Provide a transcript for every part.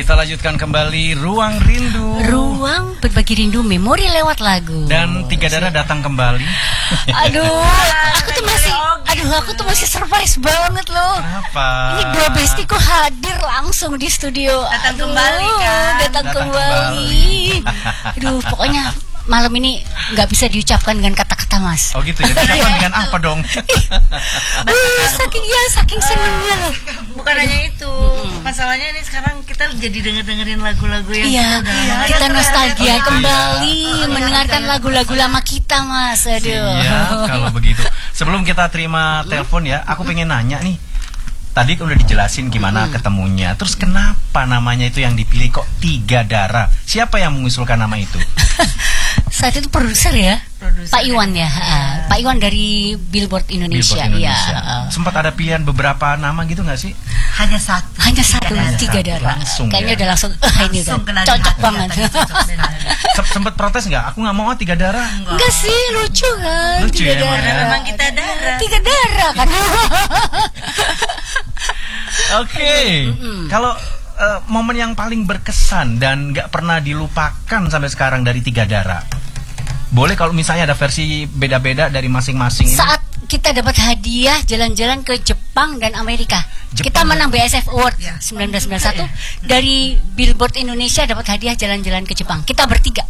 Kita lanjutkan kembali Ruang Rindu. Ruang berbagi rindu, memori lewat lagu. Dan Tiga Darah datang kembali. Aku tuh masih surprise banget loh. Kenapa? Ini dua bestiku hadir langsung di studio. Datang kembali kan? Datang kembali. Aduh, pokoknya malam ini nggak bisa diucapkan dengan kata-kata, Mas. Oh gitu ya, diucapkan dengan apa dong? Saking senengnya loh. Bukan hanya itu, masalahnya ini sekarang kita jadi dengerin lagu-lagu yang kita nostalgia kembali, mendengarkan lagu-lagu lama kita, Mas. Aduh. Iya, kalau begitu. Sebelum kita terima telepon ya, aku pengen nanya nih. Tadi udah dijelasin gimana ketemunya. Terus kenapa namanya itu yang dipilih kok Tiga Darah? Siapa yang mengusulkan nama itu? Saat itu produser ya, Pak Iwan ya, Pak Iwan dari Billboard Indonesia. Iya. Sempat ada pilihan beberapa nama gitu nggak sih? Hanya satu, Tiga Darah. Langsung kayaknya ya? udah langsung ini udah cocok banget. Sempet protes nggak? Aku nggak mau Tiga Darah. Enggak sih, lucu kan? Lucu Tiga ya, Darah. Memang kita darah. Tiga Darah kan. Oke. Kalau momen yang paling berkesan dan nggak pernah dilupakan sampai sekarang dari Tiga Darah, boleh kalau misalnya ada versi beda-beda dari masing-masing ini? Saat kita dapat hadiah jalan-jalan ke Jepang dan Amerika. Kita menang BSF Award 1991 dari Billboard Indonesia, dapat hadiah jalan-jalan ke Jepang. Kita bertiga.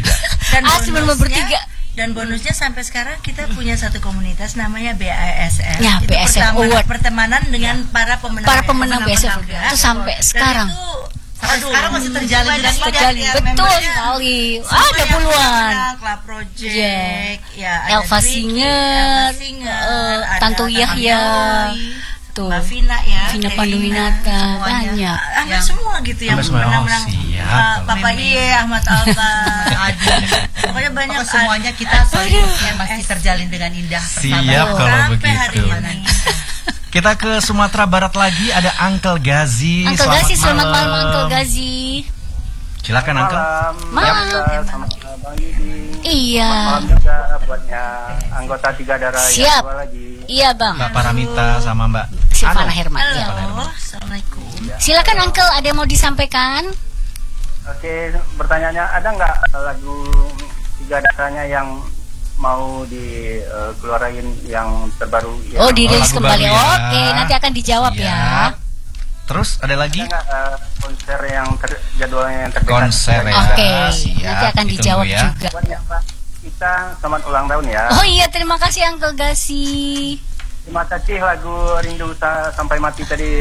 Dan bonusnya sampai sekarang kita punya satu komunitas namanya BASF. Ya, itu BASF Award. Pertemanan dengan para pemenang BASF itu sampai sekarang. Sekarang masih terjalin Betul sekali. Ada puluhan. Club Project, Elva Singer, Tanto Yahya, tuh, Vina ya, Vina Panduwinata, banyak. Hampir semua gitu yang menang-menang. Papa Iye, Ahmad Alba, Adi. Pokoknya banyak. Semuanya kita masih terjalin dengan indah. Siap kalau begitu. Kita ke Sumatera Barat lagi, ada Uncle Gazi. Selamat malam Uncle Gazi. Silakan Uncle. Malam. Sama Bang Yudi. Iya. Malam juga buatnya anggota Tiga Darah. Siap. Yang lagi. Iya Bang. Mbak Paramita sama Mbak Silvana Herman. Halo, Assalamualaikum. Silakan Uncle, ada yang mau disampaikan? Oke, pertanyaannya ada nggak lagu Tiga Darahnya yang mau dikeluarin yang terbaru? Oh, dirilis kembali. Ya. Oke, nanti akan dijawab ya. Terus ada lagi? Ada nggak konser yang jadwalnya yang terdekat? Konser ya. Oke, Siap, nanti akan ditunggu dijawab ya. juga. Buat yang kita selamat ulang tahun ya. Oh iya, terima kasih Uncle Gazi. Terima kasih lagu Rindu Sampai Mati tadi.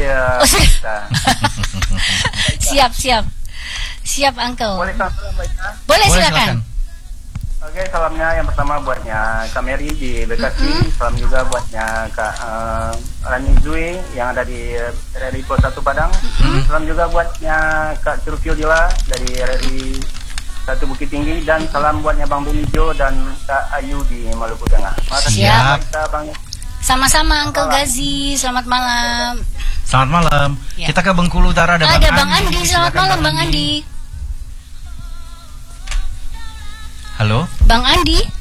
Siap Uncle. Boleh salam Mbak Ika? Boleh silakan. Oke, salamnya yang pertama buatnya Kak Mary di Bekasi, salam juga buatnya Kak Rani Zui yang ada di RRI Pos 1 Padang, salam juga buatnya Kak Curupio Dila dari RRI 1 Bukit Tinggi, dan salam buatnya Bang Bunijo dan Kak Ayu di Maluku Tengah. Siap. Bang. Sama-sama Uncle Gazi, selamat malam. Selamat malam. Ya. Kita ke Bengkulu Utara, ada Bang Andi. Selamat malam Bang Andi. Halo, Bang Andi.